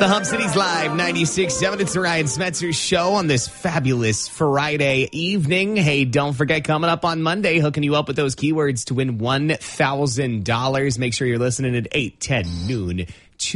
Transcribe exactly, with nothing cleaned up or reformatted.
The Hub City's Live ninety-six point seven. It's the Ryan Smetzer Show on this fabulous Friday evening. Hey, don't forget, coming up on Monday, hooking you up with those keywords to win one thousand dollars. Make sure you're listening at eight, ten, noon,